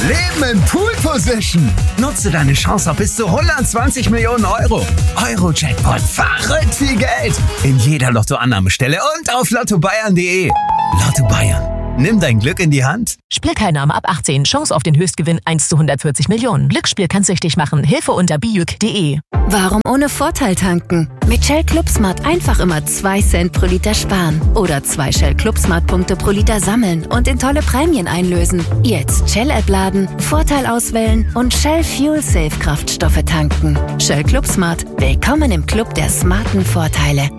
Leben in Pool Position. Nutze deine Chance auf bis zu 120 Millionen Euro. Euro-Jackpot, verrückt viel Geld. In jeder Lottoannahmestelle und auf lottobayern.de. Lotto Bayern. Nimm dein Glück in die Hand. Spielteilnahme ab 18. Chance auf den Höchstgewinn 1 zu 140 Millionen. Glücksspiel kann süchtig machen. Hilfe unter biüc.de. Warum ohne Vorteil tanken? Mit Shell Club Smart einfach immer 2 Cent pro Liter sparen. Oder 2 Shell Club Smart Punkte pro Liter sammeln und in tolle Prämien einlösen. Jetzt Shell App laden, Vorteil auswählen und Shell Fuel Safe Kraftstoffe tanken. Shell Club Smart. Willkommen im Club der smarten Vorteile.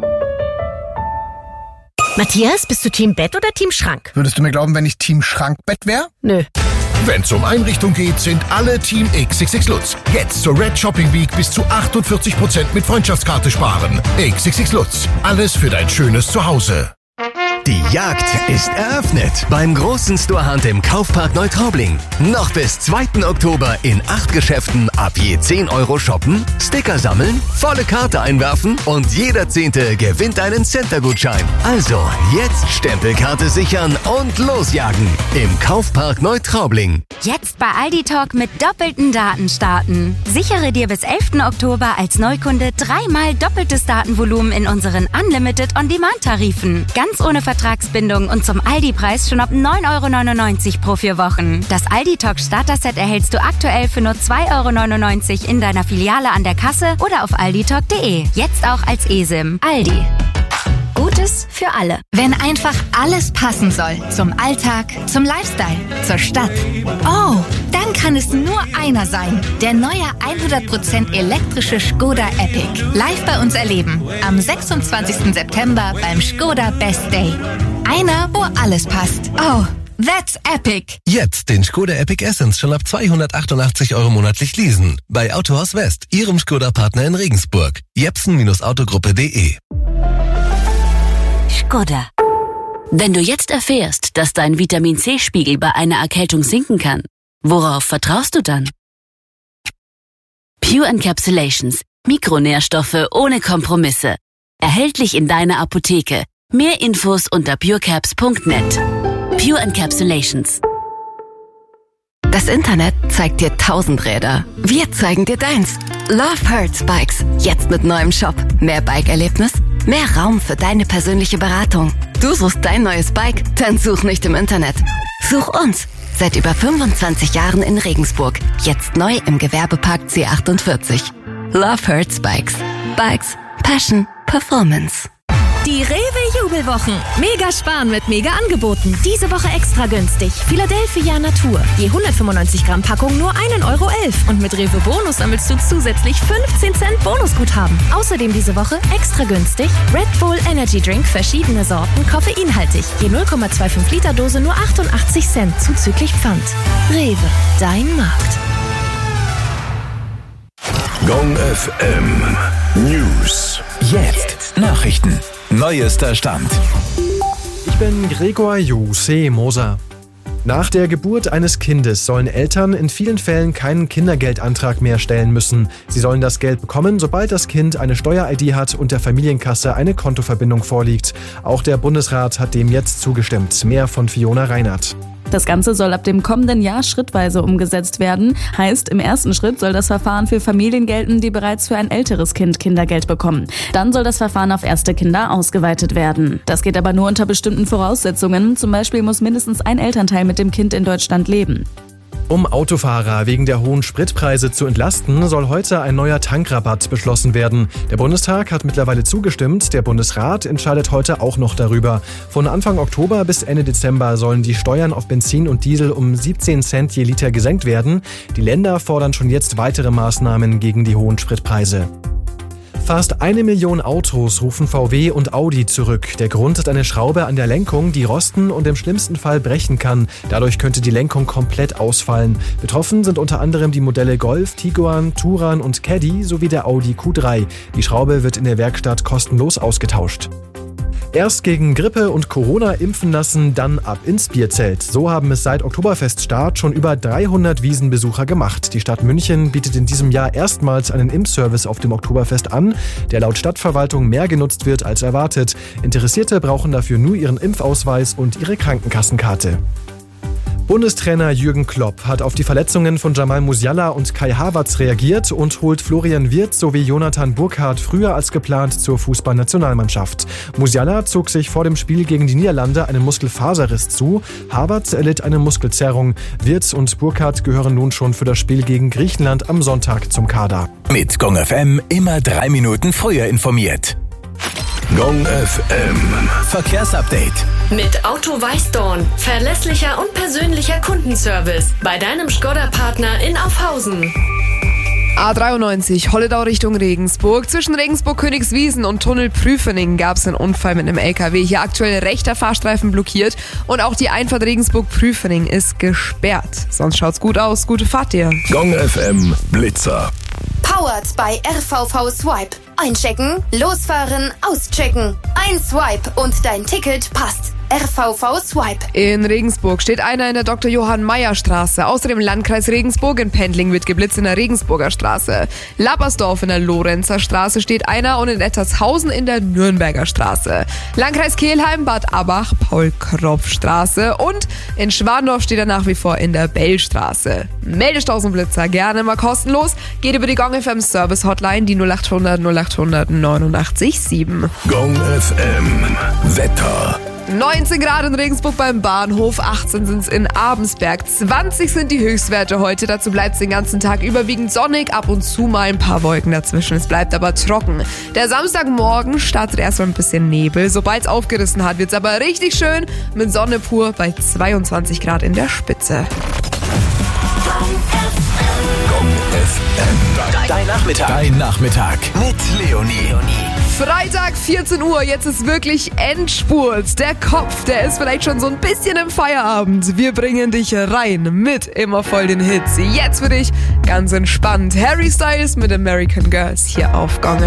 Matthias, bist du Team Bett oder Team Schrank? Würdest du mir glauben, wenn ich Team Schrankbett wäre? Nö. Wenn's um Einrichtung geht, sind alle Team XXX Lutz. Jetzt zur Red Shopping Week bis zu 48% mit Freundschaftskarte sparen. XXX Lutz. Alles für dein schönes Zuhause. Die Jagd ist eröffnet beim großen Storehunt im Kaufpark Neutraubling. Noch bis 2. Oktober in 8 Geschäften ab je 10 Euro shoppen, Sticker sammeln, volle Karte einwerfen und jeder 10. gewinnt einen Center-Gutschein. Also jetzt Stempelkarte sichern und losjagen im Kaufpark Neutraubling. Jetzt bei Aldi Talk mit doppelten Daten starten. Sichere dir bis 11. Oktober als Neukunde 3-mal doppeltes Datenvolumen in unseren Unlimited On-Demand-Tarifen. Ganz ohne Vertragsbindung und zum Aldi-Preis schon ab 9,99 € pro 4 Wochen. Das Aldi Talk Starter-Set erhältst du aktuell für nur 2,99 € in deiner Filiale an der Kasse oder auf alditalk.de. Jetzt auch als eSIM. Aldi. Gutes für alle. Wenn einfach alles passen soll. Zum Alltag, zum Lifestyle, zur Stadt. Oh, dann kann es nur einer sein. Der neue 100% elektrische Skoda Epic. Live bei uns erleben. Am 26. September beim Skoda Best Day. Einer, wo alles passt. Oh, that's epic. Jetzt den Skoda Epic Essence schon ab 288 € monatlich leasen. Bei Autohaus West, Ihrem Skoda-Partner in Regensburg. Jepsen-Autogruppe.de. Skoda. Wenn du jetzt erfährst, dass dein Vitamin-C-Spiegel bei einer Erkältung sinken kann, worauf vertraust du dann? Pure Encapsulations. Mikronährstoffe ohne Kompromisse. Erhältlich in deiner Apotheke. Mehr Infos unter purecaps.net. Pure Encapsulations. Das Internet zeigt dir 1000 Räder. Wir zeigen dir deins. Love Hurts Bikes. Jetzt mit neuem Shop. Mehr Bike-Erlebnis, mehr Raum für deine persönliche Beratung. Du suchst dein neues Bike? Dann such nicht im Internet. Such uns. Seit über 25 Jahren in Regensburg. Jetzt neu im Gewerbepark C48. Love Hurts Bikes. Bikes, Passion, Performance. Die Rewe-Jubelwochen. Mega sparen mit Mega-Angeboten. Diese Woche extra günstig. Philadelphia Natur. Je 195 Gramm Packung nur 1,11 € Und mit Rewe Bonus sammelst du zusätzlich 15 Cent Bonusguthaben. Außerdem diese Woche extra günstig Red Bull Energy Drink, verschiedene Sorten, koffeinhaltig. Je 0,25 Liter Dose nur 88 Cent zuzüglich Pfand. Rewe, dein Markt. Gong FM News. Jetzt Nachrichten. Neuester Stand. Ich bin Gregor Juse-Moser. Nach der Geburt eines Kindes sollen Eltern in vielen Fällen keinen Kindergeldantrag mehr stellen müssen. Sie sollen das Geld bekommen, sobald das Kind eine Steuer-ID hat und der Familienkasse eine Kontoverbindung vorliegt. Auch der Bundesrat hat dem jetzt zugestimmt. Mehr von Fiona Reinhardt. Das Ganze soll ab dem kommenden Jahr schrittweise umgesetzt werden. Heißt, im ersten Schritt soll das Verfahren für Familien gelten, die bereits für ein älteres Kind Kindergeld bekommen. Dann soll das Verfahren auf erste Kinder ausgeweitet werden. Das geht aber nur unter bestimmten Voraussetzungen. Zum Beispiel muss mindestens ein Elternteil mit dem Kind in Deutschland leben. Um Autofahrer wegen der hohen Spritpreise zu entlasten, soll heute ein neuer Tankrabatt beschlossen werden. Der Bundestag hat mittlerweile zugestimmt, der Bundesrat entscheidet heute auch noch darüber. Von Anfang Oktober bis Ende Dezember sollen die Steuern auf Benzin und Diesel um 17 Cent je Liter gesenkt werden. Die Länder fordern schon jetzt weitere Maßnahmen gegen die hohen Spritpreise. Fast 1 Million Autos rufen VW und Audi zurück. Der Grund ist eine Schraube an der Lenkung, die rosten und im schlimmsten Fall brechen kann. Dadurch könnte die Lenkung komplett ausfallen. Betroffen sind unter anderem die Modelle Golf, Tiguan, Touran und Caddy sowie der Audi Q3. Die Schraube wird in der Werkstatt kostenlos ausgetauscht. Erst gegen Grippe und Corona impfen lassen, dann ab ins Bierzelt. So haben es seit Oktoberfeststart schon über 300 Wiesenbesucher gemacht. Die Stadt München bietet in diesem Jahr erstmals einen Impfservice auf dem Oktoberfest an, der laut Stadtverwaltung mehr genutzt wird als erwartet. Interessierte brauchen dafür nur ihren Impfausweis und ihre Krankenkassenkarte. Bundestrainer Jürgen Klopp hat auf die Verletzungen von Jamal Musiala und Kai Havertz reagiert und holt Florian Wirtz sowie Jonathan Burkardt früher als geplant zur Fußballnationalmannschaft. Musiala zog sich vor dem Spiel gegen die Niederlande einen Muskelfaserriss zu. Havertz erlitt eine Muskelzerrung. Wirtz und Burkardt gehören nun schon für das Spiel gegen Griechenland am Sonntag zum Kader. Mit Gong FM immer 3 Minuten früher informiert. Gong FM Verkehrsupdate. Mit Auto Weißdorn. Verlässlicher und persönlicher Kundenservice. Bei deinem Škoda-Partner in Aufhausen. A93, Holledau Richtung Regensburg. Zwischen Regensburg-Königswiesen und Tunnel Prüfening gab es einen Unfall mit einem LKW. Hier aktuell rechter Fahrstreifen blockiert und auch die Einfahrt Regensburg-Prüfening ist gesperrt. Sonst schaut's gut aus. Gute Fahrt dir. Gong FM Blitzer. Powered bei RVV Swipe. Einchecken, losfahren, auschecken. Ein Swipe und dein Ticket passt. RVV Swipe. In Regensburg steht einer in der Dr. Johann Mayer Straße. Außerdem im Landkreis Regensburg in Pendling wird geblitzt in der Regensburger Straße. Lappersdorf in der Lorenzer Straße steht einer und in Ettershausen in der Nürnberger Straße. Landkreis Kelheim, Bad Abach, Paul-Kropf-Straße und in Schwandorf steht er nach wie vor in der Bellstraße. Meldestaus und Blitzer gerne mal kostenlos. Geht über die Gong FM Service Hotline, die 0800 0800 89 7. Gong FM Wetter. 19 Grad in Regensburg beim Bahnhof, 18 sind es in Abensberg, 20 sind die Höchstwerte heute. Dazu bleibt es den ganzen Tag überwiegend sonnig, ab und zu mal ein paar Wolken dazwischen. Es bleibt aber trocken. Der Samstagmorgen startet erstmal ein bisschen Nebel. Sobald es aufgerissen hat, wird es aber richtig schön mit Sonne pur bei 22 Grad in der Spitze. Gong FM. Dein Nachmittag mit Leonie. Freitag, 14 Uhr, jetzt ist wirklich Endspurt. Der Kopf, der ist vielleicht schon so ein bisschen im Feierabend. Wir bringen dich rein mit immer voll den Hits. Jetzt für dich ganz entspannt. Harry Styles mit American Girls hier auf Gong.